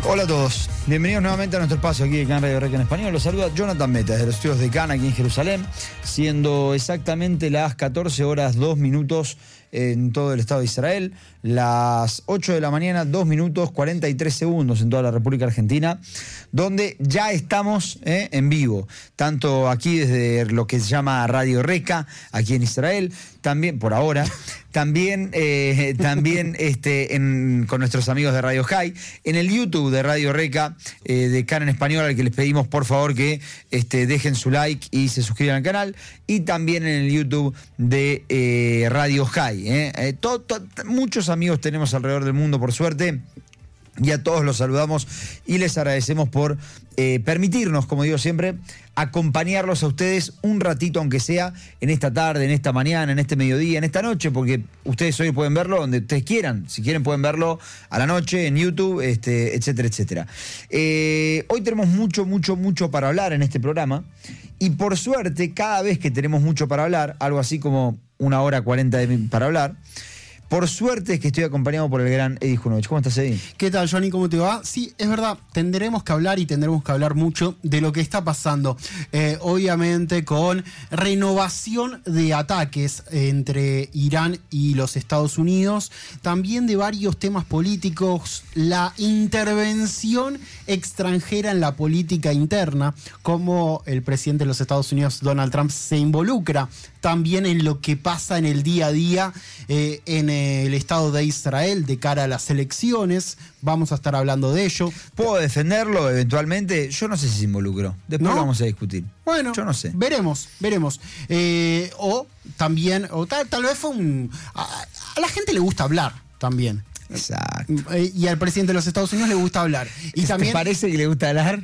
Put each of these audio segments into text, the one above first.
Hola a todos, bienvenidos nuevamente a nuestro espacio aquí de CAN Radio Reca en Español. Los saluda Jonathan Meta desde los estudios de CAN aquí en Jerusalén, siendo exactamente las 14 horas 2 minutos en todo el Estado de Israel, las 8 de la mañana 2 minutos 43 segundos en toda la República Argentina, donde ya estamos en vivo, tanto aquí desde lo que se llama Radio Reca, aquí en Israel, también por ahora, también con nuestros amigos de Radio High, en el YouTube de Radio Reca, de CAN en Español, al que les pedimos por favor que dejen su like y se suscriban al canal, y también en el YouTube de Radio High. Muchos amigos tenemos alrededor del mundo, por suerte, y a todos los saludamos y les agradecemos por permitirnos, como digo siempre, acompañarlos a ustedes un ratito, aunque sea en esta tarde, en esta mañana, en este mediodía, en esta noche, porque ustedes hoy pueden verlo donde ustedes quieran. Si quieren pueden verlo a la noche en YouTube, etcétera, etcétera. Hoy tenemos mucho para hablar en este programa, y por suerte, cada vez que tenemos mucho para hablar, algo así como 1 hora 40 para hablar, por suerte es que estoy acompañado por el gran Eddie Junovich. ¿Cómo estás, Eddie? ¿Qué tal, Johnny? ¿Cómo te va? Sí, es verdad, tendremos que hablar mucho de lo que está pasando. Obviamente con renovación de ataques entre Irán y los Estados Unidos, también de varios temas políticos, la intervención extranjera en la política interna, como el presidente de los Estados Unidos, Donald Trump, se involucra también en lo que pasa en el día a día en el Estado de Israel de cara a las elecciones. Vamos a estar hablando de ello. ¿Puedo defenderlo eventualmente? Yo no sé si se involucró. Después lo vamos a discutir. Bueno, yo no sé. Veremos. O también, tal vez fue a la gente le gusta hablar también. Exacto. Y al presidente de los Estados Unidos le gusta hablar. Y también, ¿te parece que le gusta hablar?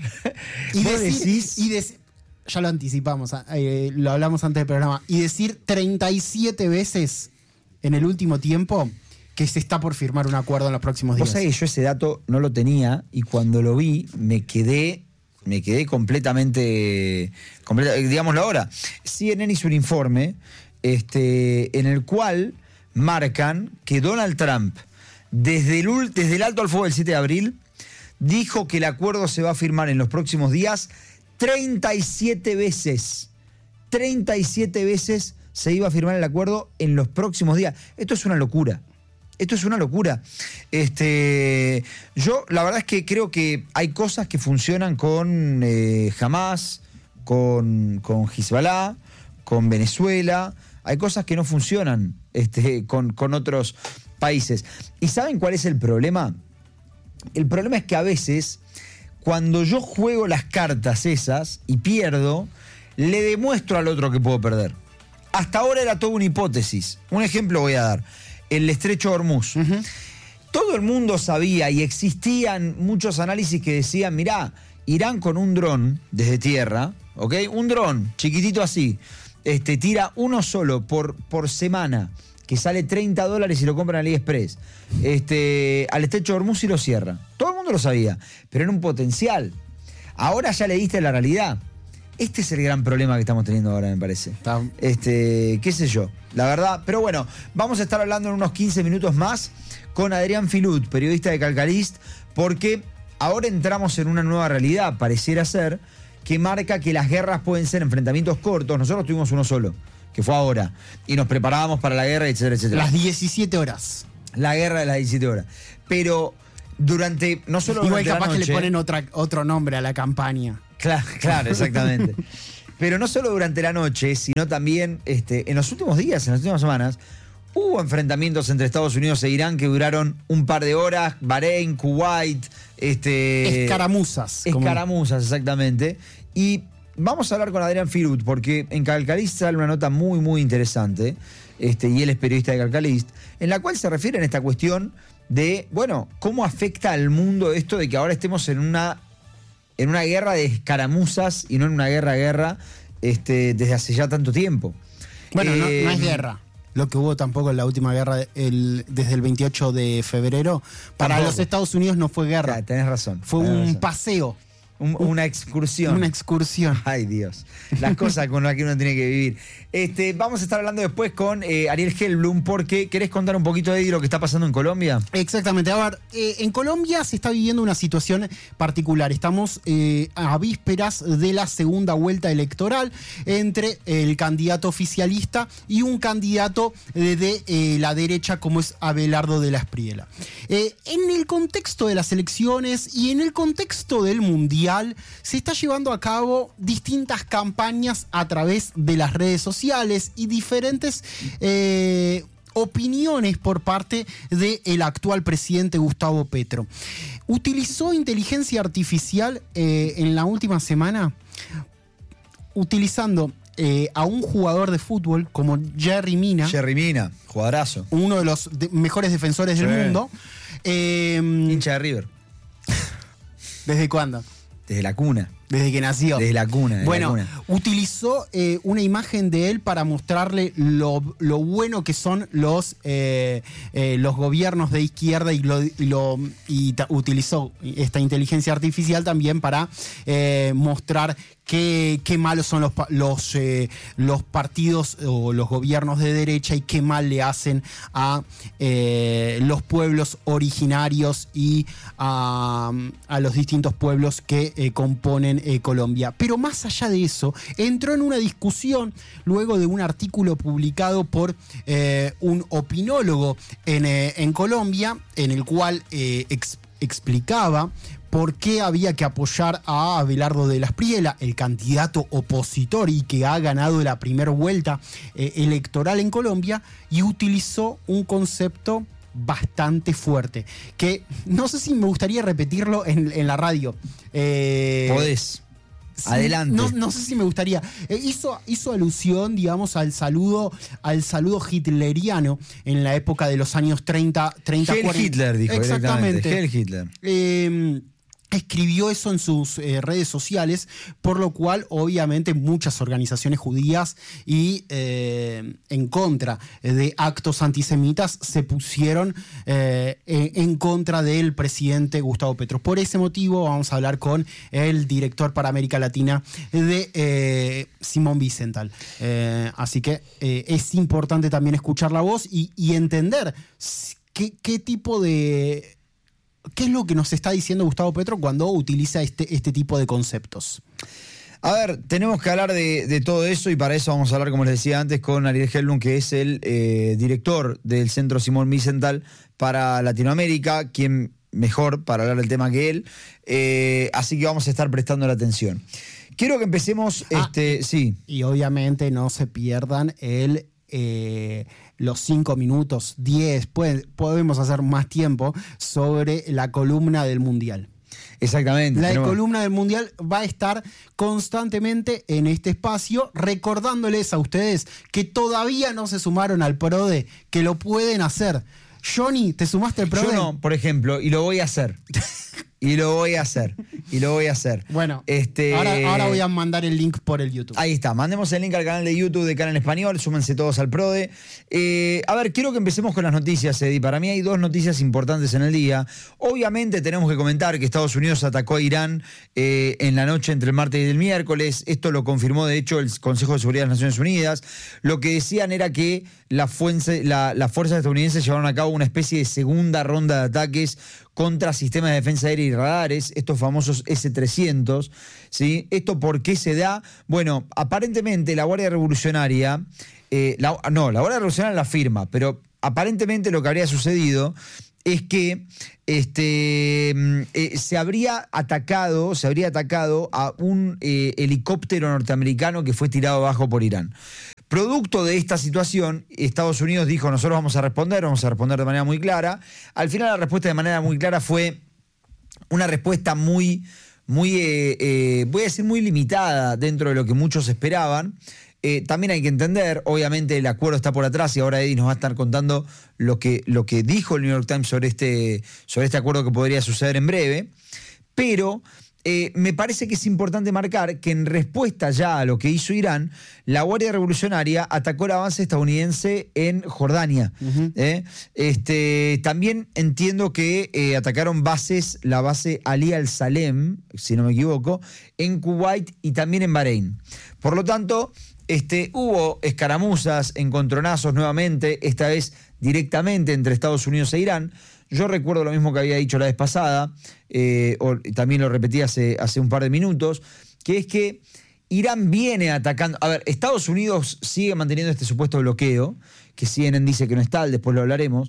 Ya lo anticipamos, lo hablamos antes del programa, y decir 37 veces en el último tiempo que se está por firmar un acuerdo en los próximos días. Vos sabés que yo ese dato no lo tenía, y cuando lo vi me quedé completamente, digámoslo ahora. CNN hizo un informe en el cual marcan que Donald Trump, desde el alto al fuego del 7 de abril, dijo que el acuerdo se va a firmar en los próximos días 37 veces. 37 veces se iba a firmar el acuerdo en los próximos días. Esto es una locura. Yo la verdad es que creo que hay cosas que funcionan con Hamas, con Hezbollah, con Venezuela. Hay cosas que no funcionan con otros países. ¿Y saben cuál es el problema? El problema es que a veces, cuando yo juego las cartas esas y pierdo, le demuestro al otro que puedo perder. Hasta ahora era toda una hipótesis. Un ejemplo voy a dar. El estrecho de Hormuz. Uh-huh. Todo el mundo sabía, y existían muchos análisis que decían, mirá, Irán con un dron desde tierra, ¿ok? Un dron chiquitito así, tira uno solo por semana, que sale $30 y lo compran en AliExpress, al estrecho de Hormuz y lo cierra. Todo el mundo lo sabía, pero era un potencial. Ahora ya le diste la realidad. Este es el gran problema que estamos teniendo ahora, me parece. Qué sé yo, la verdad. Pero bueno, vamos a estar hablando en unos 15 minutos más con Adrián Filut, periodista de Calcalist, porque ahora entramos en una nueva realidad, pareciera ser, que marca que las guerras pueden ser enfrentamientos cortos. Nosotros tuvimos uno solo, que fue ahora, y nos preparábamos para la guerra, etcétera, etcétera. Las 17 horas. La guerra de las 17 horas. Pero no solo durante la noche, capaz que le ponen otro nombre a la campaña. Claro, exactamente. Pero no solo durante la noche, sino también en los últimos días, en las últimas semanas, hubo enfrentamientos entre Estados Unidos e Irán que duraron un par de horas. Bahrein, Kuwait, escaramuzas, exactamente. Y vamos a hablar con Adrián Filut, porque en Calcalist sale una nota muy interesante, y él es periodista de Calcalist, en la cual se refiere a esta cuestión de, bueno, cómo afecta al mundo esto de que ahora estemos en una guerra de escaramuzas y no en una guerra desde hace ya tanto tiempo. Bueno, no es guerra. Lo que hubo tampoco en la última guerra desde el 28 de febrero. Para los Estados Unidos no fue guerra. Tenés razón. Fue un paseo. Una excursión. Una excursión. Ay, Dios. Las cosas con las que uno tiene que vivir. Vamos a estar hablando después con Ariel Helblum, porque ¿querés contar un poquito de lo que está pasando en Colombia? Exactamente. A ver, en Colombia se está viviendo una situación particular. Estamos a vísperas de la segunda vuelta electoral entre el candidato oficialista y un candidato de la derecha como es Abelardo de la Espriella. En el contexto de las elecciones y en el contexto del Mundial, se está llevando a cabo distintas campañas a través de las redes sociales y diferentes opiniones por parte del actual presidente Gustavo Petro. Utilizó inteligencia artificial en la última semana, utilizando a un jugador de fútbol como Yerry Mina. Yerry Mina, jugadorazo. Uno de los mejores defensores del mundo. Hincha de River. ¿Desde cuándo? Desde la cuna. Desde que nació. Desde la cuna. Bueno, utilizó una imagen de él para mostrarle lo bueno que son los gobiernos de izquierda y utilizó esta inteligencia artificial también para mostrar qué malos son los partidos o los gobiernos de derecha y qué mal le hacen a los pueblos originarios y a los distintos pueblos que componen Colombia. Pero más allá de eso, entró en una discusión luego de un artículo publicado por un opinólogo en Colombia, en el cual explicaba por qué había que apoyar a Abelardo de la Espriella, el candidato opositor y que ha ganado la primera vuelta electoral en Colombia, y utilizó un concepto bastante fuerte, que no sé si me gustaría repetirlo en la radio. Podés. Adelante. No sé si me gustaría. Hizo alusión, digamos, al saludo hitleriano en la época de los años 30 Heil 40. Hitler, dijo. Exactamente. Heil Hitler. Escribió eso en sus redes sociales, por lo cual obviamente muchas organizaciones judías y en contra de actos antisemitas se pusieron en contra del presidente Gustavo Petro. Por ese motivo vamos a hablar con el director para América Latina de Simón Wiesenthal. Así que es importante también escuchar la voz y entender qué tipo de... ¿Qué es lo que nos está diciendo Gustavo Petro cuando utiliza este tipo de conceptos? A ver, tenemos que hablar de todo eso y para eso vamos a hablar, como les decía antes, con Ariel Helblum, que es el director del Centro Simón Wiesenthal para Latinoamérica, quien mejor para hablar del tema que él. Así que vamos a estar prestando la atención. Quiero que empecemos, sí. Y obviamente no se pierdan los 5 minutos, 10, podemos hacer más tiempo sobre la columna del Mundial. Exactamente. La columna del Mundial va a estar constantemente en este espacio, recordándoles a ustedes que todavía no se sumaron al PRODE, que lo pueden hacer. Johnny, ¿te sumaste al PRODE? Yo no, por ejemplo, y lo voy a hacer. Y lo voy a hacer. Bueno, ahora voy a mandar el link por el YouTube. Ahí está, mandemos el link al canal de YouTube de Canal Español, súmense todos al PRODE. A ver, quiero que empecemos con las noticias, Eddie. Para mí hay dos noticias importantes en el día. Obviamente tenemos que comentar que Estados Unidos atacó a Irán en la noche entre el martes y el miércoles. Esto lo confirmó, de hecho, el Consejo de Seguridad de las Naciones Unidas. Lo que decían era que las fuerzas estadounidenses llevaron a cabo una especie de segunda ronda de ataques contra sistemas de defensa aérea y radares, estos famosos S-300, ¿sí? ¿Esto por qué se da? Bueno, aparentemente la Guardia Revolucionaria, la Guardia Revolucionaria la firma, pero aparentemente lo que habría sucedido es que se habría atacado a un helicóptero norteamericano que fue tirado abajo por Irán. Producto de esta situación, Estados Unidos dijo: nosotros vamos a responder de manera muy clara. Al final la respuesta de manera muy clara fue una respuesta muy voy a decir muy limitada dentro de lo que muchos esperaban. También hay que entender, obviamente el acuerdo está por atrás y ahora Eddie nos va a estar contando lo que dijo el New York Times sobre este acuerdo que podría suceder en breve. Pero me parece que es importante marcar que en respuesta ya a lo que hizo Irán, la Guardia Revolucionaria atacó el avance estadounidense en Jordania. También entiendo que atacaron la base Ali al-Salem, si no me equivoco, en Kuwait y también en Bahrein. Por lo tanto, hubo escaramuzas, encontronazos nuevamente, esta vez directamente entre Estados Unidos e Irán. Yo recuerdo lo mismo que había dicho la vez pasada, o también lo repetí hace un par de minutos, que es que Irán viene atacando. A ver, Estados Unidos sigue manteniendo este supuesto bloqueo, que CNN dice que no es tal, después lo hablaremos.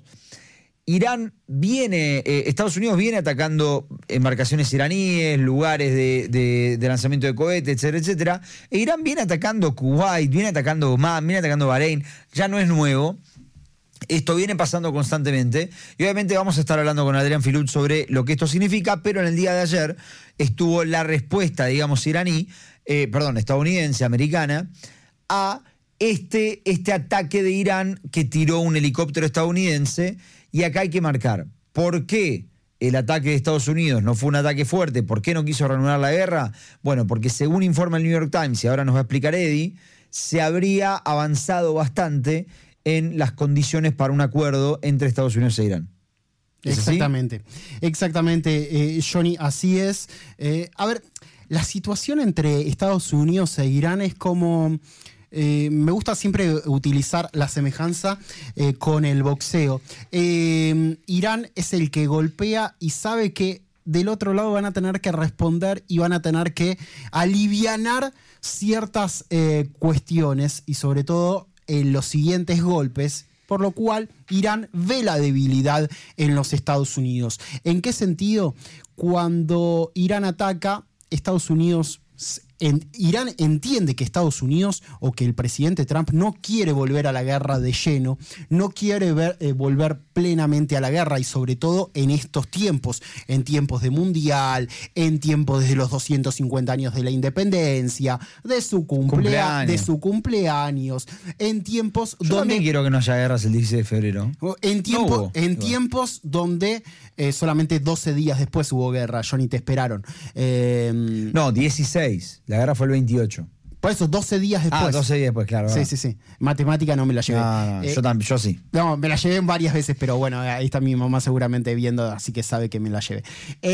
Estados Unidos viene atacando embarcaciones iraníes, lugares de lanzamiento de cohetes, etcétera, etcétera. E Irán viene atacando Kuwait, viene atacando Omán, viene atacando Bahrein. Ya no es nuevo. Esto viene pasando constantemente. Y obviamente vamos a estar hablando con Adrián Filut sobre lo que esto significa, pero en el día de ayer estuvo la respuesta, digamos, estadounidense, americana, a este ataque de Irán que tiró un helicóptero estadounidense. Y acá hay que marcar, ¿por qué el ataque de Estados Unidos no fue un ataque fuerte? ¿Por qué no quiso reanudar la guerra? Bueno, porque según informa el New York Times, y ahora nos va a explicar Eddie, se habría avanzado bastante en las condiciones para un acuerdo entre Estados Unidos e Irán. Exactamente, Johnny, así es. A ver, la situación entre Estados Unidos e Irán es como... me gusta siempre utilizar la semejanza con el boxeo. Irán es el que golpea y sabe que del otro lado van a tener que responder y van a tener que alivianar ciertas cuestiones y sobre todo en los siguientes golpes, por lo cual Irán ve la debilidad en los Estados Unidos. ¿En qué sentido? Cuando Irán ataca, Estados Unidos... Irán entiende que Estados Unidos o que el presidente Trump no quiere volver a la guerra de lleno, no quiere volver plenamente a la guerra y sobre todo en estos tiempos, en tiempos de mundial, en tiempos de los 250 años de la independencia, de su cumpleaños, en tiempos Yo también quiero que no haya guerras el 16 de febrero. En tiempos donde solamente 12 días después hubo guerra, Johnny, te esperaron. No, 16. La guerra fue el 28. Por eso, 12 días después. 12 días después, claro. Sí. Matemática no me la llevé. No, yo sí. No, me la llevé varias veces, pero bueno, ahí está mi mamá seguramente viendo, así que sabe que me la llevé.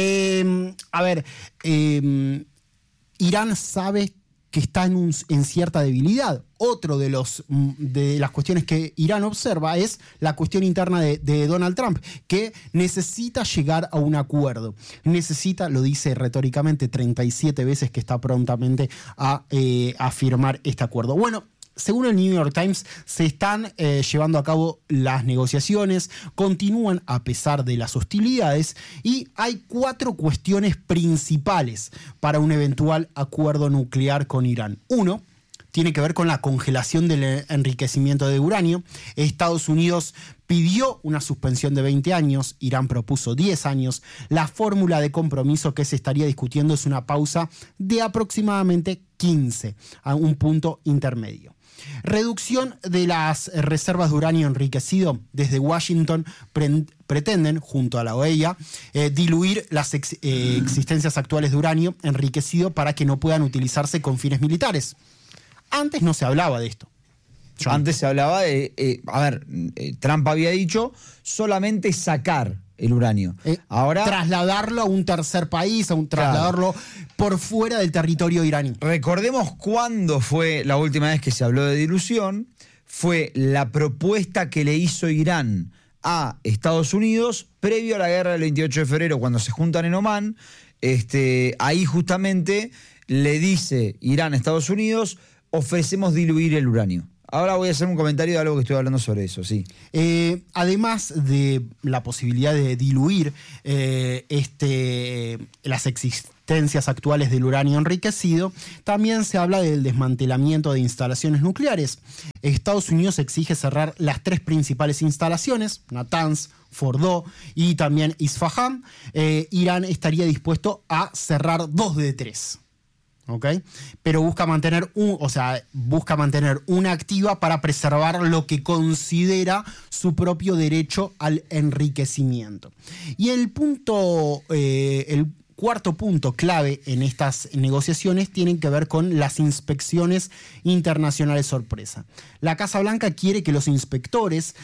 Irán sabe que está en cierta debilidad. Otro de las cuestiones que Irán observa es la cuestión interna de Donald Trump, que necesita llegar a un acuerdo. Lo dice retóricamente 37 veces que está prontamente a firmar este acuerdo. Bueno, según el New York Times, se están llevando a cabo las negociaciones, continúan a pesar de las hostilidades y hay 4 cuestiones principales para un eventual acuerdo nuclear con Irán. Uno, tiene que ver con la congelación del enriquecimiento de uranio. Estados Unidos pidió una suspensión de 20 años, Irán propuso 10 años. La fórmula de compromiso que se estaría discutiendo es una pausa de aproximadamente 15, a un punto intermedio. Reducción de las reservas de uranio enriquecido. Desde Washington pretenden, junto a la OEA, diluir las existencias actuales de uranio enriquecido para que no puedan utilizarse con fines militares. Antes no se hablaba de esto. Antes se hablaba de... Trump había dicho solamente sacar el uranio. Ahora trasladarlo a un tercer país, trasladarlo por fuera del territorio iraní. Recordemos cuándo fue la última vez que se habló de dilución. Fue la propuesta que le hizo Irán a Estados Unidos previo a la guerra del 28 de febrero, cuando se juntan en Omán. Ahí justamente le dice Irán a Estados Unidos: ofrecemos diluir el uranio. Ahora voy a hacer un comentario de algo que estoy hablando sobre eso, sí. Además de la posibilidad de diluir las existencias actuales del uranio enriquecido, también se habla del desmantelamiento de instalaciones nucleares. Estados Unidos exige cerrar las 3 principales instalaciones, Natanz, Fordo y también Isfahan. Irán estaría dispuesto a cerrar 2 de 3. ¿Okay? Pero busca mantener una activa para preservar lo que considera su propio derecho al enriquecimiento. Y el cuarto punto clave en estas negociaciones tiene que ver con las inspecciones internacionales sorpresa. La Casa Blanca quiere que los inspectores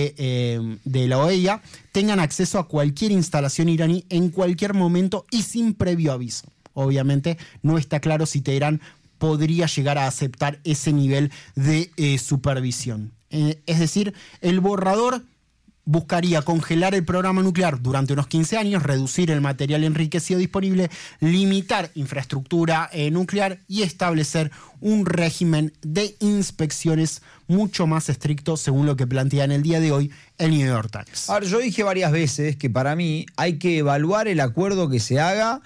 de la OEA tengan acceso a cualquier instalación iraní en cualquier momento y sin previo aviso. Obviamente no está claro si Teherán podría llegar a aceptar ese nivel de supervisión. Es decir, el borrador buscaría congelar el programa nuclear durante unos 15 años, reducir el material enriquecido disponible, limitar infraestructura nuclear y establecer un régimen de inspecciones mucho más estricto, según lo que plantea en el día de hoy el New York Times. Ahora, yo dije varias veces que para mí hay que evaluar el acuerdo que se haga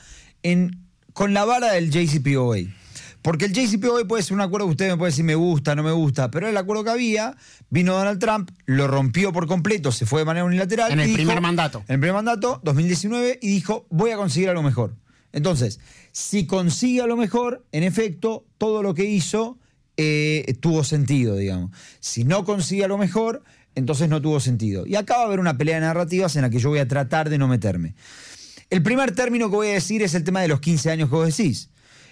con la vara del JCPOA. Porque el JCPOA puede ser un acuerdo que usted me puede decir me gusta, no me gusta, pero el acuerdo que había, vino Donald Trump, lo rompió por completo, se fue de manera unilateral. En el primer mandato. En el primer mandato, 2019, y dijo, voy a conseguir algo mejor. Entonces, si consigue algo mejor, en efecto, todo lo que hizo tuvo sentido, digamos. Si no consigue algo mejor, entonces no tuvo sentido. Y acá va a haber una pelea de narrativas en la que yo voy a tratar de no meterme. El primer término que voy a decir es el tema de los 15 años que vos decís.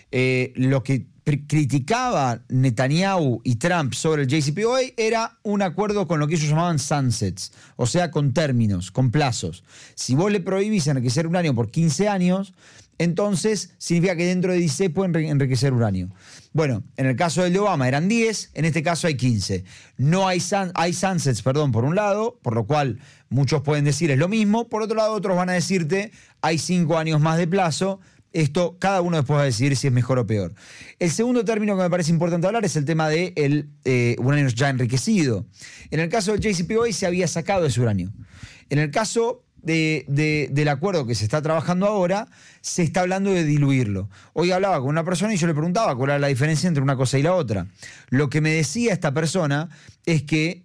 Lo que criticaba Netanyahu y Trump sobre el JCPOA era un acuerdo con lo que ellos llamaban sunsets, o sea, con términos, con plazos. Si vos le prohibís enriquecer uranio por 15 años, entonces significa que dentro de 16 pueden enriquecer uranio. Bueno, en el caso del de Obama eran 10, en este caso hay 15. No hay sunsets, por un lado, por lo cual muchos pueden decir es lo mismo, por otro lado otros van a decirte hay 5 años más de plazo. Esto, cada uno después va a decidir si es mejor o peor. El segundo término que me parece importante hablar es el tema del uranio ya enriquecido. En el caso del JCPOA se había sacado ese uranio. En el caso del acuerdo que se está trabajando ahora, se está hablando de diluirlo. Hoy hablaba con una persona y yo le preguntaba cuál era la diferencia entre una cosa y la otra. Lo que me decía esta persona es que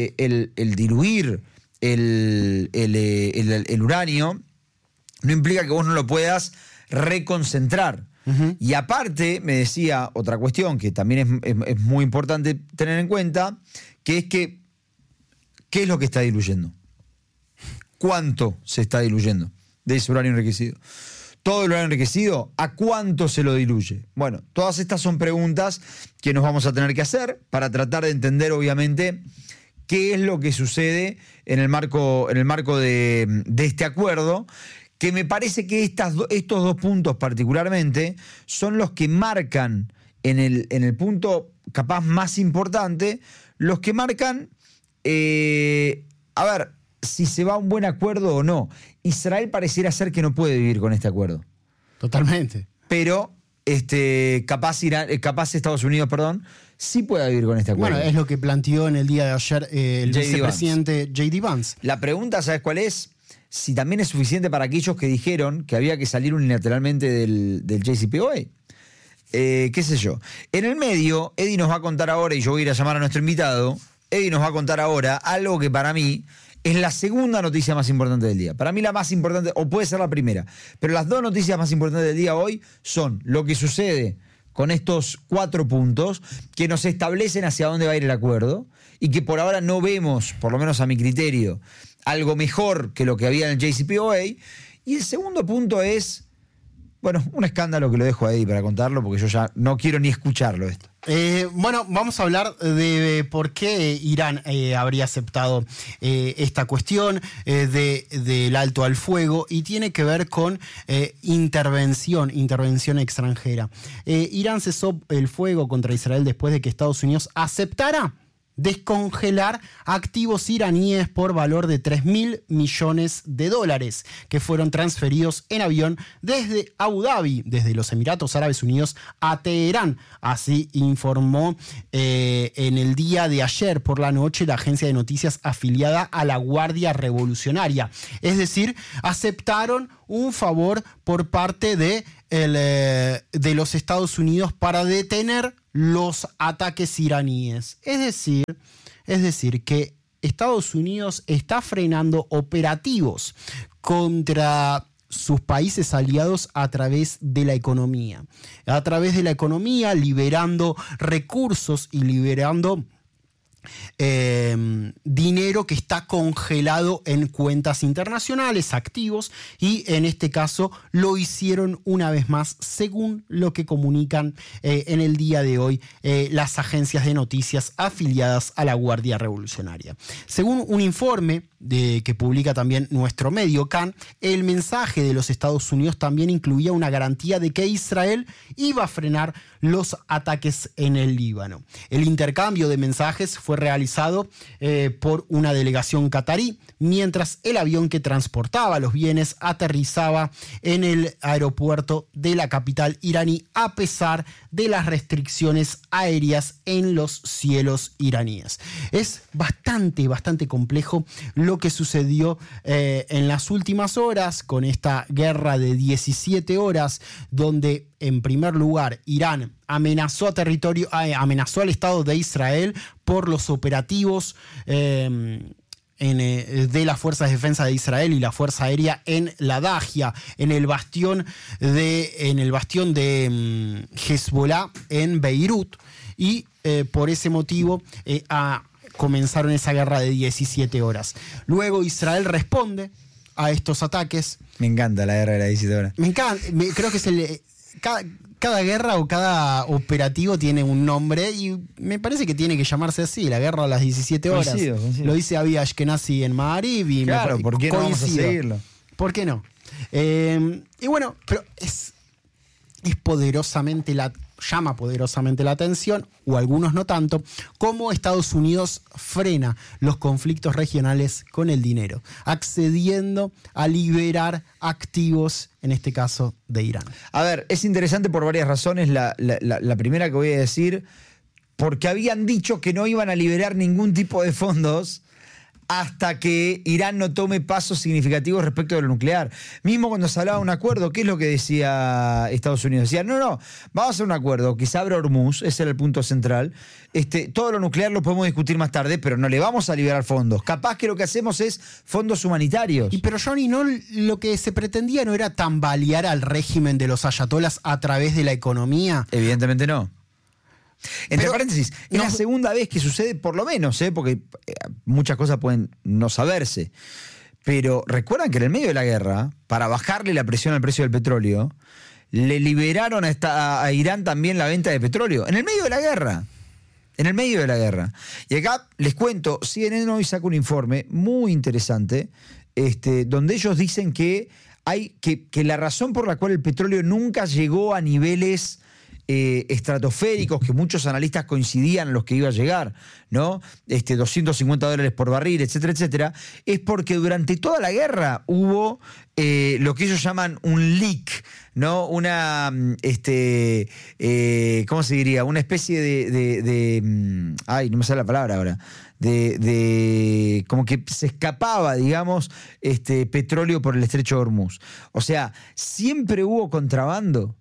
el diluir el uranio no implica que vos no lo puedas reconcentrar. Uh-huh. Y aparte, me decía otra cuestión que también es muy importante tener en cuenta, que es que, ¿qué es lo que está diluyendo? ¿Cuánto se está diluyendo de ese uranio enriquecido? ¿Todo el uranio enriquecido? ¿A cuánto se lo diluye? Bueno, todas estas son preguntas que nos vamos a tener que hacer para tratar de entender, obviamente, qué es lo que sucede en el marco de este acuerdo, que me parece que estos dos puntos particularmente son los que marcan en el punto capaz más importante, los que marcan, si se va a un buen acuerdo o no. Israel pareciera ser que no puede vivir con este acuerdo. Totalmente. Pero capaz Estados Unidos, sí puede vivir con este acuerdo. Bueno, es lo que planteó en el día de ayer el vicepresidente J.D. Vance. La pregunta, ¿sabes cuál es? Si también es suficiente para aquellos que dijeron que había que salir unilateralmente del JCPOA. Qué sé yo. En el medio, Eddie nos va a contar ahora, y yo voy a ir a llamar a nuestro invitado, Eddie nos va a contar ahora algo que para mí es la segunda noticia más importante del día. Para mí la más importante, o puede ser la primera, pero las dos noticias más importantes del día hoy son lo que sucede con estos 4 puntos que nos establecen hacia dónde va a ir el acuerdo y que por ahora no vemos, por lo menos a mi criterio, algo mejor que lo que había en el JCPOA. Y el segundo punto es, un escándalo que lo dejo ahí para contarlo porque yo ya no quiero ni escucharlo esto. Vamos a hablar de por qué Irán habría aceptado esta cuestión del alto al fuego, y tiene que ver con intervención extranjera. Irán cesó el fuego contra Israel después de que Estados Unidos aceptara descongelar activos iraníes por valor de $3.000 millones que fueron transferidos en avión desde Abu Dhabi, desde los Emiratos Árabes Unidos, a Teherán. Así informó en el día de ayer por la noche la agencia de noticias afiliada a la Guardia Revolucionaria. Es decir, aceptaron un favor por parte de los Estados Unidos para detener los ataques iraníes. Es decir, que Estados Unidos está frenando operativos contra sus países aliados a través de la economía. A través de la economía, liberando recursos y liberando dinero que está congelado en cuentas internacionales, activos, y en este caso lo hicieron una vez más, según lo que comunican en el día de hoy las agencias de noticias afiliadas a la Guardia Revolucionaria. Según un informe que publica también nuestro medio CAN, el mensaje de los Estados Unidos también incluía una garantía de que Israel iba a frenar los ataques en el Líbano. El intercambio de mensajes fue realizado por una delegación catarí, mientras el avión que transportaba los bienes aterrizaba en el aeropuerto de la capital iraní, a pesar de las restricciones aéreas en los cielos iraníes. Es bastante complejo lo que sucedió en las últimas horas con esta guerra de 17 horas, donde en primer lugar Irán amenazó al Estado de Israel por los operativos de las Fuerzas de Defensa de Israel y la Fuerza Aérea en la Dajia, en el bastión de Hezbollah en Beirut, y por ese motivo comenzaron esa guerra de 17 horas. Luego Israel responde a estos ataques. Me encanta la guerra de las 17 horas. Me encanta, creo que cada guerra o cada operativo tiene un nombre, y me parece que tiene que llamarse así, la guerra a las 17 horas. Coincido. Lo dice Avi Ashkenazi en Ma'ariv, y claro, ¿por qué no vamos a seguirlo? ¿Por qué no? Y bueno, pero es poderosamente llama poderosamente la atención, o algunos no tanto, cómo Estados Unidos frena los conflictos regionales con el dinero, accediendo a liberar activos, en este caso de Irán. A ver, es interesante por varias razones. La primera que voy a decir, porque habían dicho que no iban a liberar ningún tipo de fondos hasta que Irán no tome pasos significativos respecto de lo nuclear. Mismo cuando se hablaba de un acuerdo, ¿qué es lo que decía Estados Unidos? Decía, no, vamos a hacer un acuerdo, que se abra Hormuz, ese era el punto central. Todo lo nuclear lo podemos discutir más tarde, pero no le vamos a liberar fondos. Capaz que lo que hacemos es fondos humanitarios. Pero Johnny, no, lo que se pretendía no era tambalear al régimen de los ayatolás a través de la economía. Evidentemente no. Entre paréntesis, es la segunda vez que sucede, por lo menos, porque muchas cosas pueden no saberse. Pero recuerdan que en el medio de la guerra, para bajarle la presión al precio del petróleo, le liberaron a Irán también la venta de petróleo. En el medio de la guerra. En el medio de la guerra. Y acá les cuento, CNN hoy saca un informe muy interesante, donde ellos dicen que la razón por la cual el petróleo nunca llegó a niveles estratosféricos, que muchos analistas coincidían en los que iba a llegar, ¿no? $250 por barril, etcétera, etcétera, es porque durante toda la guerra hubo lo que ellos llaman un leak, ¿no? Una, ¿cómo se diría? Una especie de ay, no me sale la palabra ahora. Como que se escapaba, digamos, petróleo por el estrecho de Hormuz. O sea, siempre hubo contrabando.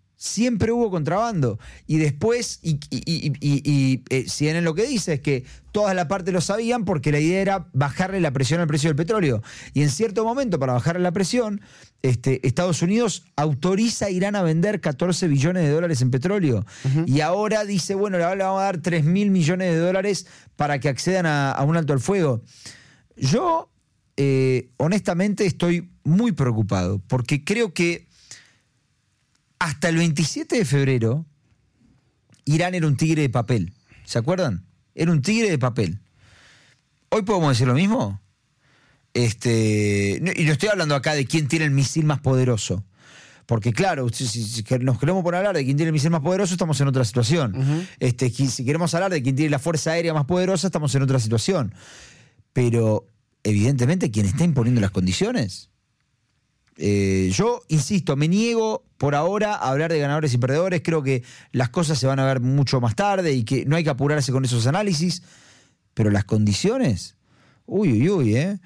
Y después, CNN lo que dice es que toda la parte lo sabían porque la idea era bajarle la presión al precio del petróleo. Y en cierto momento, para bajarle la presión, Estados Unidos autoriza a Irán a vender $14 billones en petróleo. Uh-huh. Y ahora dice, bueno, le vamos a dar $3.000 millones para que accedan a un alto al fuego. Yo, honestamente, estoy muy preocupado porque creo que hasta el 27 de febrero, Irán era un tigre de papel. ¿Se acuerdan? Era un tigre de papel. ¿Hoy podemos decir lo mismo? Y no estoy hablando acá de quién tiene el misil más poderoso. Porque claro, si nos queremos poner a hablar de quién tiene el misil más poderoso, estamos en otra situación. Uh-huh. Si queremos hablar de quién tiene la fuerza aérea más poderosa, estamos en otra situación. Pero, evidentemente, quien está imponiendo las condiciones... yo, insisto, me niego por ahora a hablar de ganadores y perdedores. Creo que las cosas se van a ver mucho más tarde y que no hay que apurarse con esos análisis. Pero las condiciones... me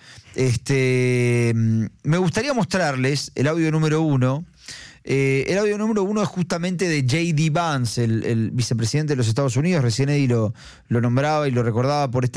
gustaría mostrarles el audio número 1. El audio número 1 es justamente de J.D. Vance, el vicepresidente de los Estados Unidos. Recién Eddie lo nombraba y lo recordaba por esta